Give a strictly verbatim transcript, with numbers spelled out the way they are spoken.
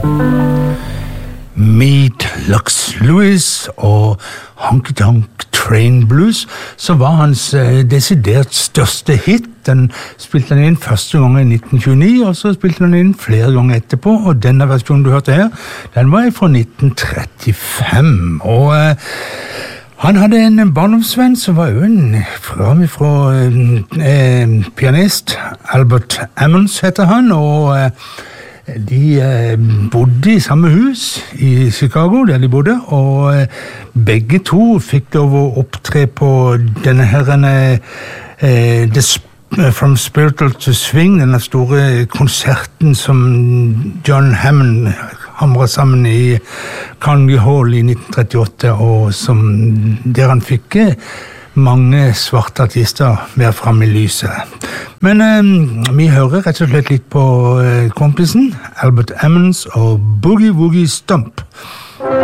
Meet Lux Lewis og Honky Tonk Train Blues, så var hans eh, desidert største hit. Den spilte han inn første gang i nitten tjueni, og så spilte han inn flere ganger etterpå, og denne versjonen du hørte her, den var fra nitten trettifem, og eh, han hadde en barndomsvenn som var jo en fra, fra eh, pianist, Albert Ammons heter han, og eh, de eh, bodde i samme hus i Chicago, der de bodde, og eh, begge to fikk lov å opptre på denne herrene eh, The Sp- From Spiritual to Swing, denne store konserten som John Hammond hamret sammen i Carnegie Hall i nitten trettiåtte, og som der han fikk mange svarte artister være frem i lyset. Men eh, vi hører rett og slett litt på eh, kompisen Albert Ammons og Boogie Woogie Stomp.